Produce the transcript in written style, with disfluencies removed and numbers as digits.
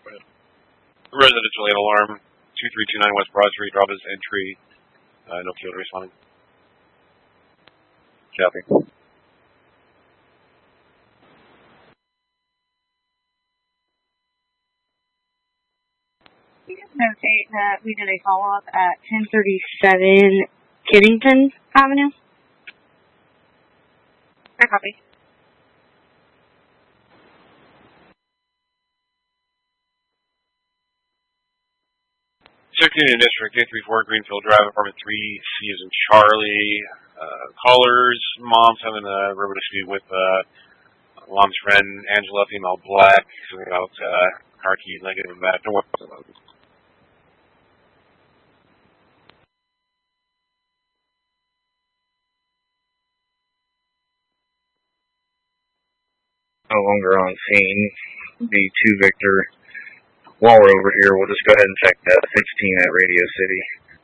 Residential alien alarm, 2329 West Broad Street, drop his entry. No field responding. Copy. You just notate that we did a follow-up at 1037 Kiddington Avenue. I copy. Union District 834 Greenfield Drive, apartment 3C is in Charlie. Callers, mom's having a verbal dispute with mom's friend Angela, female black, something about car keys negative and bad. No longer on scene. B2 Victor. While we're over here, we'll just go ahead and check that 16 at Radio City.